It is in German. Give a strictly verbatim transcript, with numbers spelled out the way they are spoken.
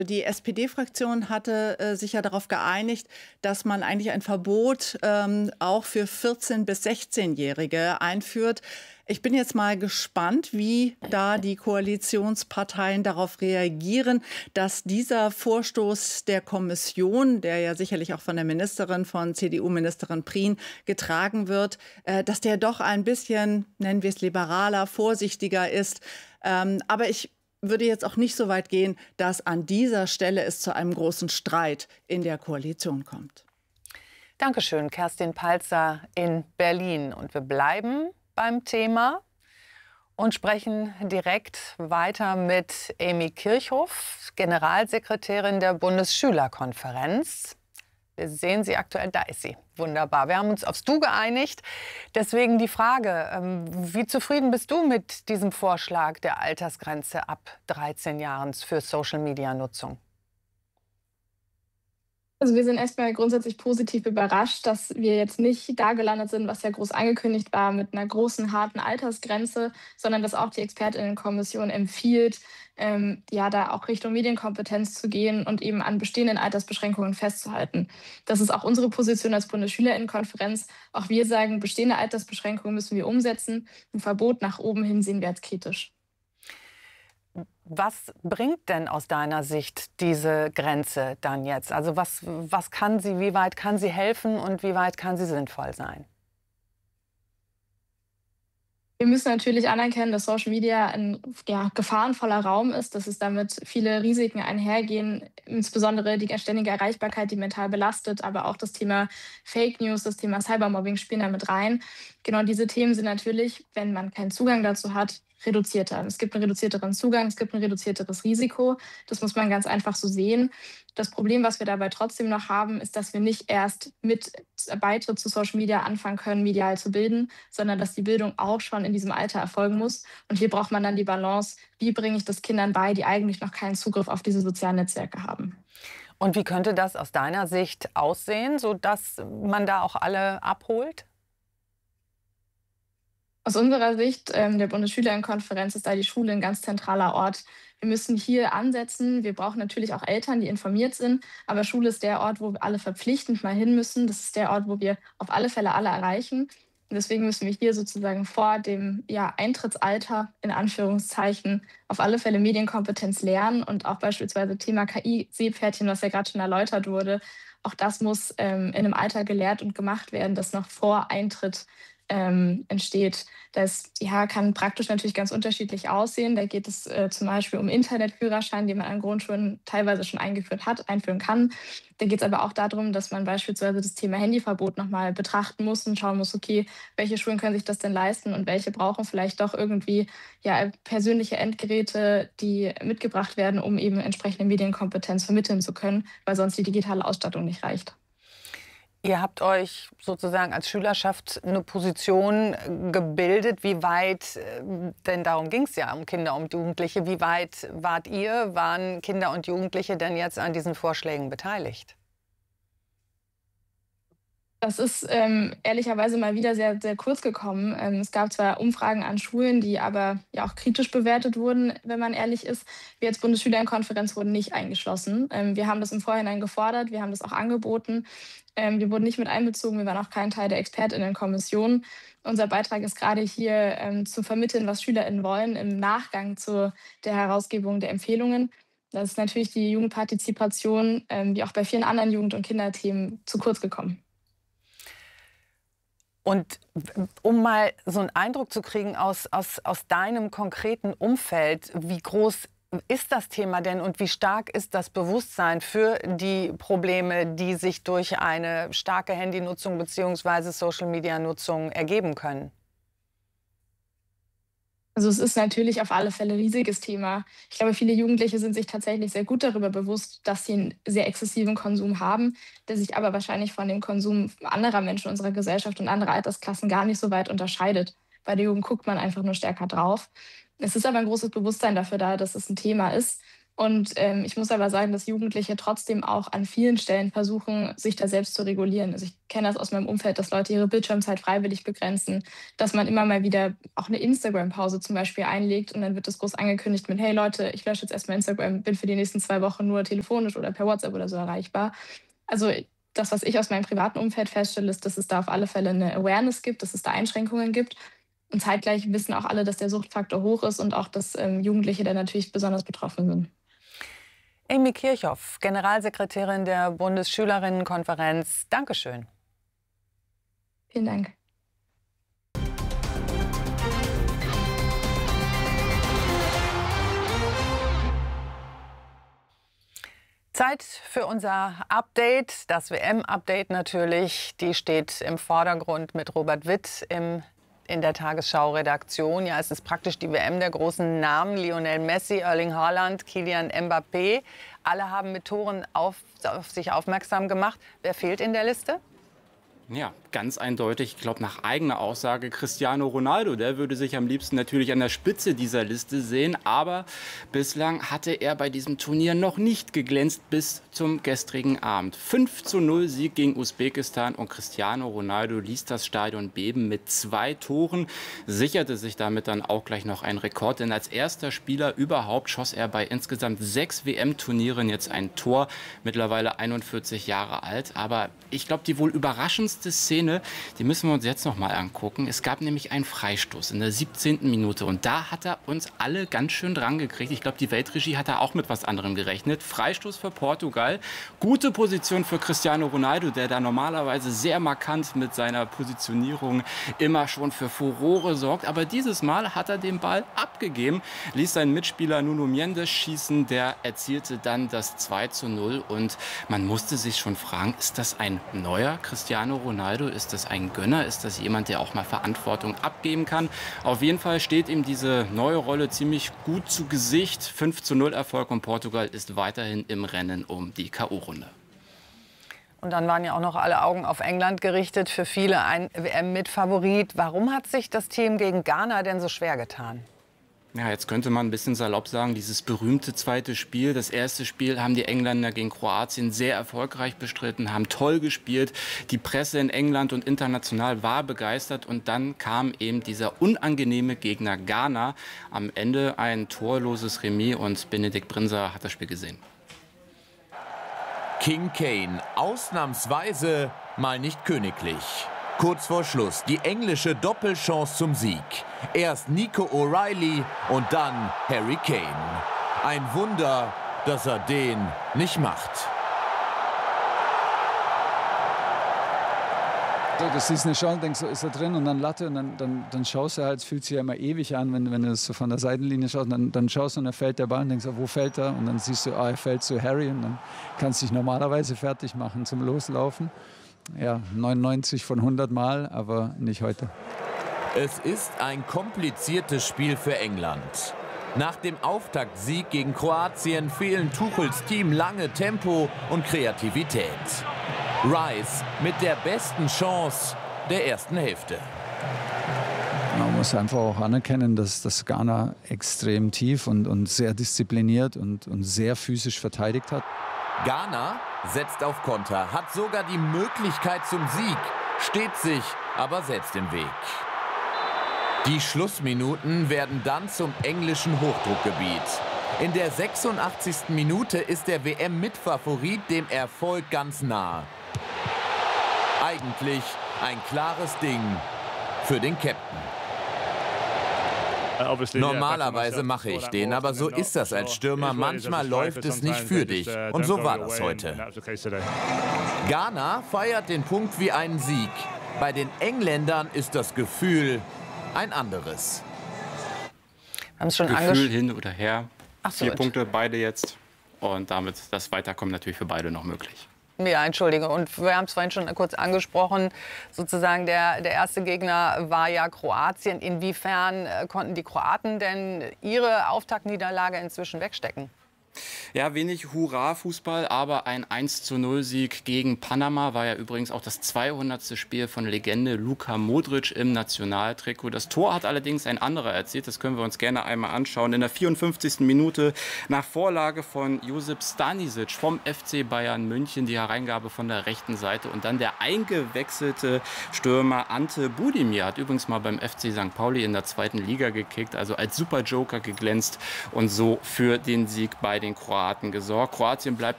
Die S P D-Fraktion hatte äh, sich ja darauf geeinigt, dass man eigentlich ein Verbot ähm, auch für vierzehn- bis sechzehnjährige einführt. Ich bin jetzt mal gespannt, wie da die Koalitionsparteien darauf reagieren, dass dieser Vorstoß der Kommission, der ja sicherlich auch von der Ministerin, von C D U-Ministerin Prien getragen wird, äh, dass der doch ein bisschen, nennen wir es liberaler, vorsichtiger ist. Ähm, aber ich würde jetzt auch nicht so weit gehen, dass an dieser Stelle es zu einem großen Streit in der Koalition kommt. Dankeschön, Kerstin Palzer in Berlin. Und wir bleiben beim Thema und sprechen direkt weiter mit Amy Kirchhoff, Generalsekretärin der Bundesschülerkonferenz. Wir sehen sie aktuell, da ist sie. Wunderbar. Wir haben uns aufs Du geeinigt. Deswegen die Frage, wie zufrieden bist du mit diesem Vorschlag der Altersgrenze ab dreizehn Jahren für Social-Media-Nutzung? Also wir sind erstmal grundsätzlich positiv überrascht, dass wir jetzt nicht da gelandet sind, was ja groß angekündigt war, mit einer großen, harten Altersgrenze, sondern dass auch die Expertinnenkommission empfiehlt, ähm, ja, da auch Richtung Medienkompetenz zu gehen und eben an bestehenden Altersbeschränkungen festzuhalten. Das ist auch unsere Position als Bundesschülerinnenkonferenz. Auch wir sagen, bestehende Altersbeschränkungen müssen wir umsetzen. Ein Verbot nach oben hin sehen wir als kritisch. Was bringt denn aus deiner Sicht diese Grenze dann jetzt? Also was, was kann sie, wie weit kann sie helfen und wie weit kann sie sinnvoll sein? Wir müssen natürlich anerkennen, dass Social Media ein ja, gefahrenvoller Raum ist, dass es damit viele Risiken einhergehen, insbesondere die ständige Erreichbarkeit, die mental belastet, aber auch das Thema Fake News, das Thema Cybermobbing spielen da mit rein. Genau diese Themen sind natürlich, wenn man keinen Zugang dazu hat, reduzierter. Es gibt einen reduzierteren Zugang, es gibt ein reduzierteres Risiko. Das muss man ganz einfach so sehen. Das Problem, was wir dabei trotzdem noch haben, ist, dass wir nicht erst mit Beitritt zu Social Media anfangen können, medial zu bilden, sondern dass die Bildung auch schon in diesem Alter erfolgen muss. Und hier braucht man dann die Balance, wie bringe ich das Kindern bei, die eigentlich noch keinen Zugriff auf diese sozialen Netzwerke haben. Und wie könnte das aus deiner Sicht aussehen, sodass man da auch alle abholt? Aus unserer Sicht ähm, der Bundesschülerinnenkonferenz ist da die Schule ein ganz zentraler Ort. Wir müssen hier ansetzen. Wir brauchen natürlich auch Eltern, die informiert sind. Aber Schule ist der Ort, wo wir alle verpflichtend mal hin müssen. Das ist der Ort, wo wir auf alle Fälle alle erreichen. Und deswegen müssen wir hier sozusagen vor dem ja, Eintrittsalter, in Anführungszeichen, auf alle Fälle Medienkompetenz lernen. Und auch beispielsweise Thema K I-Seepferdchen, was ja gerade schon erläutert wurde, auch das muss ähm, in einem Alter gelehrt und gemacht werden, das noch vor Eintritt ähm, entsteht. Das ja, kann praktisch natürlich ganz unterschiedlich aussehen. Da geht es äh, zum Beispiel um Internetführerschein, den man an Grundschulen teilweise schon eingeführt hat, einführen kann. Da geht es aber auch darum, dass man beispielsweise das Thema Handyverbot nochmal betrachten muss und schauen muss, okay, welche Schulen können sich das denn leisten und welche brauchen vielleicht doch irgendwie ja, persönliche Endgeräte, die mitgebracht werden, um eben entsprechende Medienkompetenz vermitteln zu können, weil sonst die digitale Ausstattung nicht reicht. Ihr habt euch sozusagen als Schülerschaft eine Position gebildet. Wie weit, denn darum ging es ja um Kinder und Jugendliche, wie weit wart ihr, waren Kinder und Jugendliche denn jetzt an diesen Vorschlägen beteiligt? Das ist ähm, ehrlicherweise mal wieder sehr, sehr kurz gekommen. Ähm, es gab zwar Umfragen an Schulen, die aber ja auch kritisch bewertet wurden, wenn man ehrlich ist. Wir als Bundesschülerinnenkonferenz wurden nicht eingeschlossen. Ähm, wir haben das im Vorhinein gefordert, wir haben das auch angeboten. Ähm, wir wurden nicht mit einbezogen, wir waren auch kein Teil der ExpertInnenkommission. Unser Beitrag ist gerade hier ähm, zu vermitteln, was SchülerInnen wollen im Nachgang zu der Herausgebung der Empfehlungen. Das ist natürlich die Jugendpartizipation, ähm, wie auch bei vielen anderen Jugend- und Kinderthemen, zu kurz gekommen. Und um mal so einen Eindruck zu kriegen aus, aus, aus deinem konkreten Umfeld, wie groß ist das Thema denn und wie stark ist das Bewusstsein für die Probleme, die sich durch eine starke Handynutzung bzw. Social-Media-Nutzung ergeben können? Also es ist natürlich auf alle Fälle ein riesiges Thema. Ich glaube, viele Jugendliche sind sich tatsächlich sehr gut darüber bewusst, dass sie einen sehr exzessiven Konsum haben, der sich aber wahrscheinlich von dem Konsum anderer Menschen unserer Gesellschaft und anderer Altersklassen gar nicht so weit unterscheidet. Bei der Jugend guckt man einfach nur stärker drauf. Es ist aber ein großes Bewusstsein dafür da, dass es ein Thema ist. Und ähm, ich muss aber sagen, dass Jugendliche trotzdem auch an vielen Stellen versuchen, sich da selbst zu regulieren. Also ich kenne das aus meinem Umfeld, dass Leute ihre Bildschirmzeit freiwillig begrenzen, dass man immer mal wieder auch eine Instagram-Pause zum Beispiel einlegt und dann wird das groß angekündigt mit, hey Leute, ich lösche jetzt erstmal Instagram, bin für die nächsten zwei Wochen nur telefonisch oder per WhatsApp oder so erreichbar. Also das, was ich aus meinem privaten Umfeld feststelle, ist, dass es da auf alle Fälle eine Awareness gibt, dass es da Einschränkungen gibt. Und zeitgleich wissen auch alle, dass der Suchtfaktor hoch ist und auch, dass ähm, Jugendliche da natürlich besonders betroffen sind. Amy Kirchhoff, Generalsekretärin der Bundesschülerinnenkonferenz. Dankeschön. Vielen Dank. Zeit für unser Update, das W M-Update natürlich. Die steht im Vordergrund mit Robert Witt im in der Tagesschau-Redaktion. Ja, es ist praktisch die W M der großen Namen. Lionel Messi, Erling Haaland, Kylian Mbappé. Alle haben mit Toren auf, auf sich aufmerksam gemacht. Wer fehlt in der Liste? Ja, ganz eindeutig, ich glaube nach eigener Aussage Cristiano Ronaldo. Der würde sich am liebsten natürlich an der Spitze dieser Liste sehen. Aber bislang hatte er bei diesem Turnier noch nicht geglänzt bis zum gestrigen Abend. fünf zu null Sieg gegen Usbekistan und Cristiano Ronaldo ließ das Stadion beben mit zwei Toren. Sicherte sich damit dann auch gleich noch einen Rekord. Denn als erster Spieler überhaupt schoss er bei insgesamt sechs W M-Turnieren jetzt ein Tor. Mittlerweile einundvierzig Jahre alt. Aber ich glaube, die wohl überraschendste Szene, die müssen wir uns jetzt noch mal angucken. Es gab nämlich einen Freistoß in der siebzehnten Minute und da hat er uns alle ganz schön dran gekriegt. Ich glaube, die Weltregie hat da auch mit was anderem gerechnet. Freistoß für Portugal. Gute Position für Cristiano Ronaldo, der da normalerweise sehr markant mit seiner Positionierung immer schon für Furore sorgt. Aber dieses Mal hat er den Ball abgegeben, ließ seinen Mitspieler Nuno Mendes schießen. Der erzielte dann das zwei zu null und man musste sich schon fragen, ist das ein neuer Cristiano Ronaldo? Ronaldo? Ist das ein Gönner? Ist das jemand, der auch mal Verantwortung abgeben kann? Auf jeden Fall steht ihm diese neue Rolle ziemlich gut zu Gesicht. fünf zu null Erfolg und Portugal ist weiterhin im Rennen um die K O-Runde. Und dann waren ja auch noch alle Augen auf England gerichtet. Für viele ein W M-Mitfavorit. Warum hat sich das Team gegen Ghana denn so schwer getan? Ja, jetzt könnte man ein bisschen salopp sagen, dieses berühmte zweite Spiel. Das erste Spiel haben die Engländer gegen Kroatien sehr erfolgreich bestritten, haben toll gespielt. Die Presse in England und international war begeistert. Und dann kam eben dieser unangenehme Gegner Ghana. Am Ende ein torloses Remis und Benedikt Brinser hat das Spiel gesehen. King Kane, ausnahmsweise mal nicht königlich. Kurz vor Schluss die englische Doppelchance zum Sieg. Erst Nico O'Reilly und dann Harry Kane. Ein Wunder, dass er den nicht macht. Du siehst eine Chance, denkst, so ist er drin und dann Latte und dann, dann, dann schaust du halt, es fühlt sich ja immer ewig an, wenn, wenn du es so von der Seitenlinie schaust, und dann, dann schaust du und dann fällt der Ball und denkst, wo fällt er? Und dann siehst du, ah, er fällt zu Harry und dann kannst du dich normalerweise fertig machen zum Loslaufen. Ja, neunundneunzig von hundert Mal, aber nicht heute. Es ist ein kompliziertes Spiel für England. Nach dem Auftaktsieg gegen Kroatien fehlen Tuchels Team lange Tempo und Kreativität. Rice mit der besten Chance der ersten Hälfte. Man muss einfach auch anerkennen, dass das Ghana extrem tief und, und sehr diszipliniert und, und sehr physisch verteidigt hat. Ghana setzt auf Konter, hat sogar die Möglichkeit zum Sieg, steht sich aber selbst im Weg. Die Schlussminuten werden dann zum englischen Hochdruckgebiet. In der sechsundachtzigsten Minute ist der W M-Mitfavorit dem Erfolg ganz nah. Eigentlich ein klares Ding für den Captain. Normalerweise mache ich den, aber so ist das als Stürmer. Manchmal läuft es nicht für dich. Und so war das heute. Ghana feiert den Punkt wie einen Sieg. Bei den Engländern ist das Gefühl ein anderes. Wir haben es schon Gefühl hin oder her. Ach so, Vier Punkte, beide jetzt. Und damit das Weiterkommen natürlich für beide noch möglich. Ja, entschuldige. Und wir haben es vorhin schon kurz angesprochen. Sozusagen der, der erste Gegner war ja Kroatien. Inwiefern konnten die Kroaten denn ihre Auftaktniederlage inzwischen wegstecken? Ja, wenig Hurra-Fußball, aber ein eins zu null Sieg gegen Panama war ja übrigens auch das zweihundertste Spiel von Legende Luka Modric im Nationaltrikot. Das Tor hat allerdings ein anderer erzielt, das können wir uns gerne einmal anschauen. In der vierundfünfzigsten Minute nach Vorlage von Josip Stanisic vom F C Bayern München, die Hereingabe von der rechten Seite und dann der eingewechselte Stürmer Ante Budimir hat übrigens mal beim F C Sankt Pauli in der zweiten Liga gekickt, also als Superjoker geglänzt und so für den Sieg bei den Kroaten gesorgt. Kroatien bleibt